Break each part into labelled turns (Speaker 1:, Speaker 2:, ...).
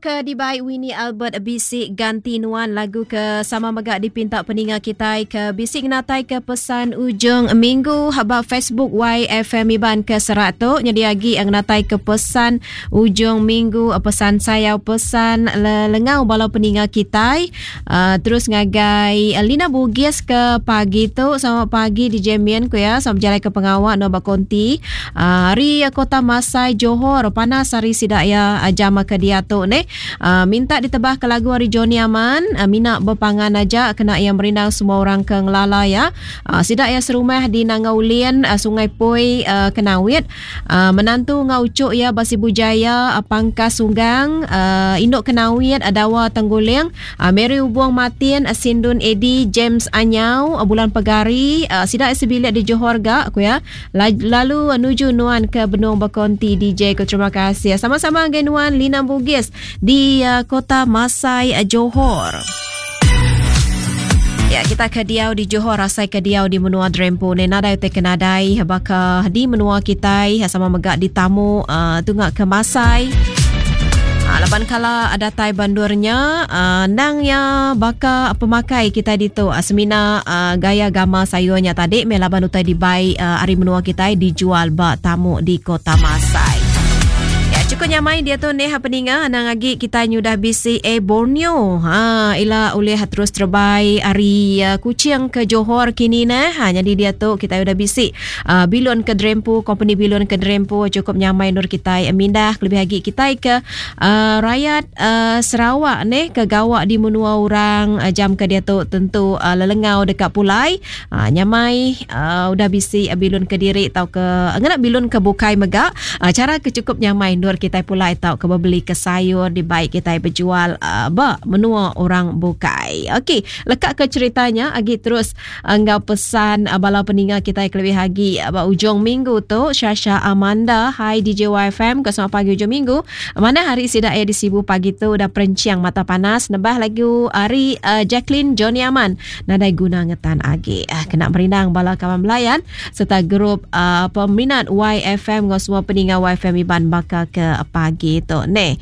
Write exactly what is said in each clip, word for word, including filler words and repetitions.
Speaker 1: ke di baik Winnie Albert bisik ganti nuan lagu ke sama megak dipinta peningat kita ke bisik natai ke pesan ujung minggu habak Facebook Y F M Iban ke seratus nyediagi ang natai ke pesan ujung minggu pesan saya pesan lengau balau peningat kita uh, terus ngagai uh, Lina Bugis ke pagi tu sama pagi di Jemian ku ya sama jalan ke pengawak no bakonti uh, hari Kota Masai Johor panas hari sidaya uh, jama ke dia tu ni uh, minta ditebah ke lagu hari Johnny Aman uh, mina berpangan aja kena yang merindang semua orang ke ngelala ya uh, sidak ya serumah di Nangaulian uh, Sungai Poi uh, Kenawit uh, menantu ngaucuk ya Basi Bujaya uh, Pangkas Sunggang uh, Induk Kenawit Adawa Tengguleng uh, Mary Ubuang Matin uh, Sindun Edi James Anyau uh, Bulan Pegari uh, sidak ya sebilik di Johor ga aku ya lalu uh, nuju nuan ke Benung Berkonti D J ku terima kasih sama-sama genuan Lina Bugis di uh, Kota Masai uh, Johor. Ya, kita ke Diau di Johor, rasai ke Diau di menua Drempo. Ni nadai te kenadai baka di menua kita sama megak di tamu uh, tungak ke Masai. Uh, laban kala ada tai bandurnya uh, nang ya baka pemakai kita dito uh, semina uh, gaya gama sayurnya tadi melaban utai di bai uh, ari menua kita dijual ba tamu di Kota Masai. Cukup nyamai dia tu ni happeninga nang agi kita nyudah bisi eh Borneo ha ila oleh terus terbaik hari uh, kucing ke Johor kini nah ha jadi dia tu kita udah bisi uh, bilon ke Drempo company bilon ke Drempo cukup nyamai nur kita mindah lebih lagi kita ke uh, rakyat uh, Sarawak ni ke gawak di menua orang uh, jam ke dia tu tentu uh, lelengau dekat Pulai uh, nyamai uh, udah bisi uh, bilon ke diri tau ke ngana bilon ke Bukai megak uh, cara ke cukup nyamai nur kita pula tahu ke beli ke sayur di baik kita berjual uh, ba menua orang Bukai. Okey, lekat ke ceritanya agi terus enggau pesan uh, bala peningat kita lebih lagi uh, ujung minggu tu Syasha Amanda hai D J Y F M ke selamat pagi ujung minggu mana hari sidak ya di Sibu pagi tu dah perenciang mata panas nebah lagu hari uh, Jacqueline Johnny Aman nadai guna ngetan agi uh, kena merindang bala kawan belayan serta grup uh, peminat Y F M ke semua peningat Y F M Iban bakal ke pagi tu ni.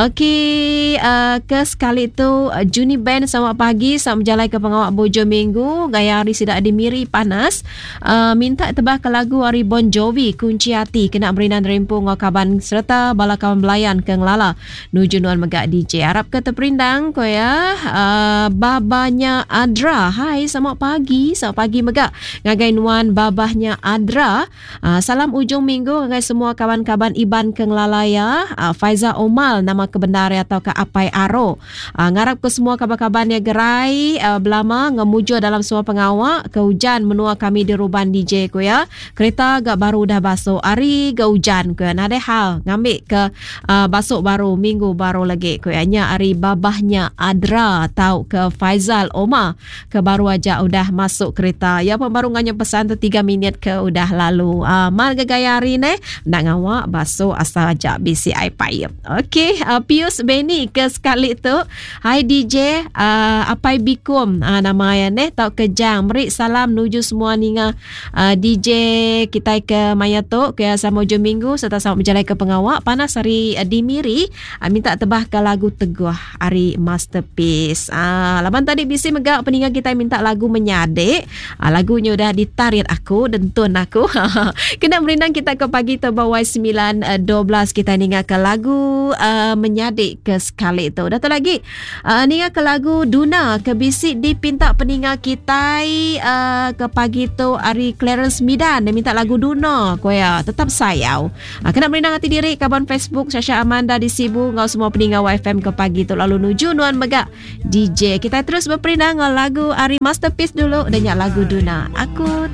Speaker 1: Okey, uh, ke sekali tu uh, Juni Band selamat pagi sama berjalan ke pengawak bojo minggu gaya hari sidak dimiri panas uh, minta tebah ke lagu hari Bon Jovi kunci hati kena berinan rempung kaban serta bala kawan belayan ke ngelala nuju nuan megak D J Arab ke terperindang ko ya uh, babanya Adra hai selamat pagi selamat pagi megak ngagai nuan babahnya Adra uh, salam ujung minggu ngagai semua kawan-kawan Iban ke ngelala ya uh, Faiza Omal nama kebenar atau ke Apai Aro uh, ngarap ke semua kabar-kabar yang gerai uh, belama ngemujo dalam semua pengawak ke hujan menua kami di Ruban D J ko ya kereta gak baru dah basuh hari ke hujan ko ya nade hal ngambil ke uh, basuh baru minggu baru lagi ko ya nya hari babahnya Adra tahu ke Faizal Omar ke baru aja udah masuk kereta ya pun baru nganya pesan tu tiga minit ke udah lalu uh, mal gaya hari ni nak ngawak basuh asal aja bisi ai payep. Okey, uh, Pius Benny ke sekali tu. Hai D J, uh, apai bikum uh, nama ya ne tau kejang. Beri salam nuju semua ninga uh, D J kita ke Maya tu ke sama ujung minggu serta sama berjalan ke pengawak panas hari uh, dimiri uh, minta tebah ke lagu Teguh hari Masterpiece. Uh, laban tadi bisi megak peningat kita minta lagu Menyadik. Uh, lagunya udah ditarik aku dentun aku. Kena merindang kita ke pagi tu bawah sembilan dua belas kita ningat ke lagu uh, Menyadik ke sekali tu. Dah tu lagi uh, ningat ke lagu Duna ke bisik dipinta peningat kita uh, ke pagi tu hari Clarence Midan dia minta lagu Duna ko ya tetap sayau. Uh, kena merindang hati diri kaban Facebook Syasha Amanda di Sibu ngau semua peningat Y F M ke pagi tu lalu nuju nuan megak D J. Kita terus berperindang lagu hari Masterpiece dulu dan lagu Duna. Aku